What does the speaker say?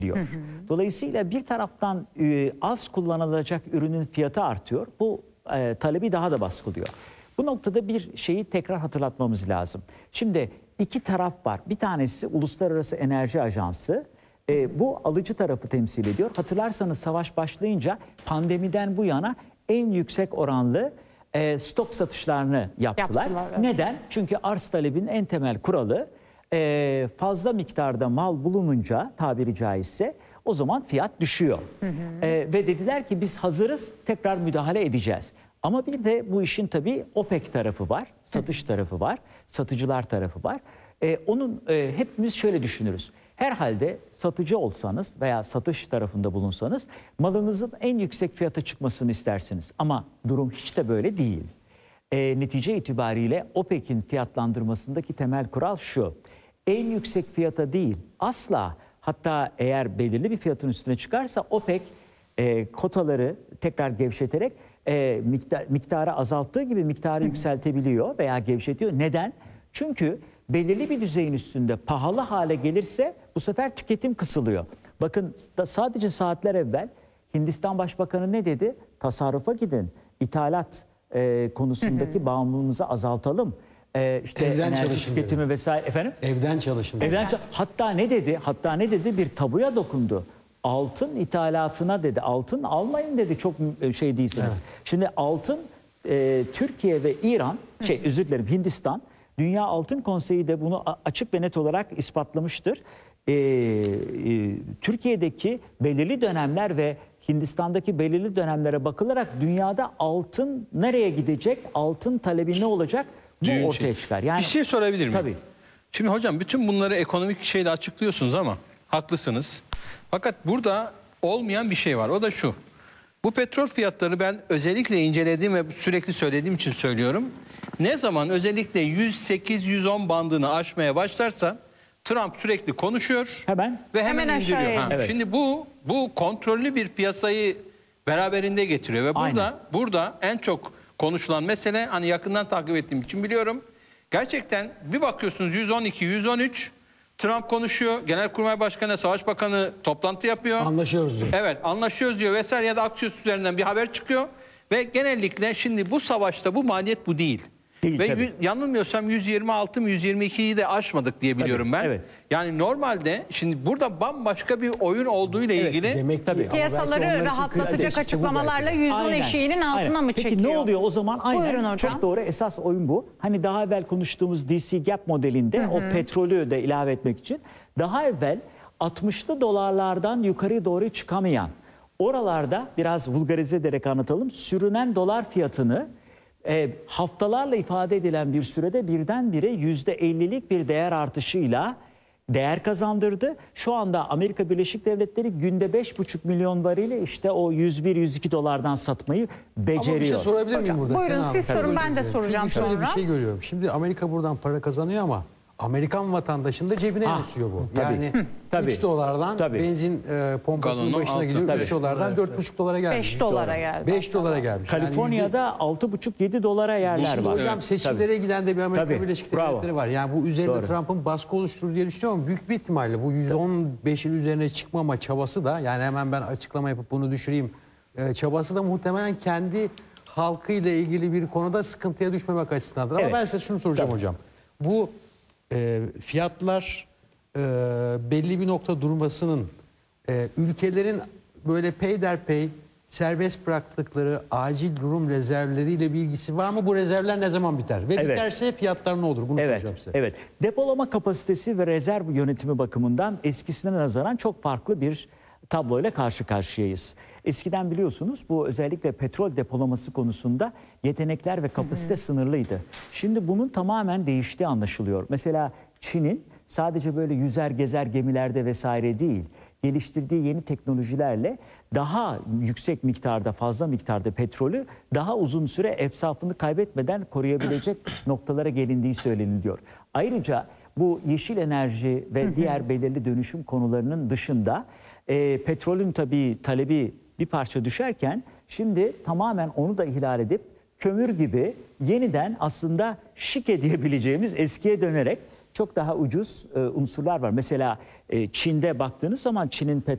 diyor. Dolayısıyla bir taraftan az kullanılacak ürünün fiyatı artıyor. Bu talebi daha da baskılıyor. Bu noktada bir şeyi tekrar hatırlatmamız lazım. Şimdi iki taraf var. Bir tanesi Uluslararası Enerji Ajansı. Bu alıcı tarafı temsil ediyor. Hatırlarsanız savaş başlayınca pandemiden bu yana en yüksek oranlı stok satışlarını yaptılar. Evet. Neden? Çünkü arz talebin en temel kuralı fazla miktarda mal bulununca tabiri caizse o zaman fiyat düşüyor. Ve dediler ki biz hazırız, tekrar müdahale edeceğiz. Ama bir de bu işin tabii OPEC tarafı var, satış tarafı var, satıcılar tarafı var. Hepimiz şöyle düşünürüz. Herhalde satıcı olsanız veya satış tarafında bulunsanız malınızın en yüksek fiyata çıkmasını istersiniz. Ama durum hiç de böyle değil. Netice itibariyle OPEC'in fiyatlandırmasındaki temel kural şu. En yüksek fiyata değil asla, hatta eğer belirli bir fiyatın üstüne çıkarsa OPEC kotaları tekrar gevşeterek miktarı azalttığı gibi miktarı yükseltebiliyor veya gevşetiyor. Neden? Çünkü belirli bir düzeyin üstünde pahalı hale gelirse bu sefer tüketim kısılıyor. Bakın sadece saatler evvel Hindistan Başbakanı ne dedi? Tasarrufa gidin, ithalat konusundaki bağımlılığımızı azaltalım. İşte Evden enerji tüketimi vesaire. Efendim? Evden çalışın. Hatta ne dedi? Hatta ne dedi? Bir tabuya dokundu. Altın ithalatına dedi. Altın almayın dedi, çok şey değilsiniz. Evet. Şimdi altın Türkiye ve İran, özür dilerim Hindistan, Dünya Altın Konseyi de bunu açık ve net olarak ispatlamıştır. Türkiye'deki belirli dönemler ve Hindistan'daki belirli dönemlere bakılarak dünyada altın nereye gidecek, altın talebi ne olacak bu ortaya çıkar. Yani, bir şey sorabilir miyim? Tabii. Şimdi hocam bütün bunları ekonomik şeyle açıklıyorsunuz ama haklısınız. Fakat burada olmayan bir şey var. O da şu. Bu petrol fiyatları ben özellikle incelediğim ve sürekli söylediğim için söylüyorum. Ne zaman özellikle 108-110 bandını aşmaya başlarsa Trump sürekli konuşuyor. Ve hemen indiriyor. Evet. Şimdi bu kontrollü bir piyasayı beraberinde getiriyor ve burada en çok konuşulan mesele, hani yakından takip ettiğim için biliyorum. Gerçekten bir bakıyorsunuz 112, 113 Trump konuşuyor. Genelkurmay Başkanı, Savaş Bakanı toplantı yapıyor. Anlaşıyoruz diyor. Evet, anlaşıyoruz diyor vesaire, ya da Axios üzerinden bir haber çıkıyor. Ve genellikle şimdi bu savaşta bu maliyet bu değil. Ve yanılmıyorsam 126 mı 122'yi de aşmadık diye biliyorum ben. Evet. Yani normalde şimdi burada bambaşka bir oyun olduğuyla ilgili Demek ki piyasaları rahatlatacak açıklamalarla 110 eşiğinin altına mı çekiyor? Peki ne oluyor o zaman? Aynen. Buyurun hocam. Çok doğru, esas oyun bu. Hani daha evvel konuştuğumuz DC Gap modelinde o petrolü de ilave etmek için daha evvel 60'lı dolarlardan yukarı doğru çıkamayan, oralarda biraz vulgarize ederek anlatalım, sürünen dolar fiyatını haftalarla ifade edilen bir sürede birdenbire %50'lik bir değer artışıyla değer kazandırdı. Şu anda Amerika Birleşik Devletleri günde 5,5 milyon varili işte o 101-102 dolardan satmayı beceriyor. Ama bir şey sorabilir miyim burada? Buyurun siz sorun, ben de soracağım Çünkü şöyle sonra. bir şey görüyorum. Şimdi Amerika buradan para kazanıyor ama Amerikan vatandaşının da cebine yansıyor bu. Yani 3 dolardan benzin pompasının başına gidiyor. 3 dolardan 4,5 dolara gelmiş. 5 dolara geldi. 5 dolara gelmiş. Kaliforniya'da 6,5-7 dolara yerler Şimdi var. hocam seçimlere giden de bir Amerika Birleşik Devletleri var. Yani bu üzerinde Trump'ın baskı oluşturur diye düşünüyorum. Büyük bir ihtimalle bu 115'in üzerine çıkmama çabası da, yani hemen ben açıklama yapıp bunu düşüreyim çabası da muhtemelen kendi halkıyla ilgili bir konuda sıkıntıya düşmemek açısındandır. Ama ben size şunu soracağım hocam. Bu fiyatlar belli bir nokta durmasının ülkelerin böyle peyderpey serbest bıraktıkları acil durum rezervleriyle bir ilgisi var mı? Bu rezervler ne zaman biter? Ve biterse fiyatlar ne olur? Bunu soracağım size. Evet. Depolama kapasitesi ve rezerv yönetimi bakımından eskisine nazaran çok farklı bir tabloyla karşı karşıyayız. Eskiden biliyorsunuz bu özellikle petrol depolaması konusunda yetenekler ve kapasite sınırlıydı. Şimdi bunun tamamen değiştiği anlaşılıyor. Mesela Çin'in sadece böyle yüzer gezer gemilerde vesaire değil, geliştirdiği yeni teknolojilerle daha yüksek miktarda, fazla miktarda petrolü daha uzun süre efsafını kaybetmeden koruyabilecek noktalara gelindiği söyleniliyor. Ayrıca bu yeşil enerji ve diğer belirli dönüşüm konularının dışında petrolün tabii talebi bir parça düşerken şimdi tamamen onu da ihlal edip kömür gibi yeniden aslında şike diyebileceğimiz eskiye dönerek çok daha ucuz unsurlar var. Mesela Çin'de baktığınız zaman Çin'in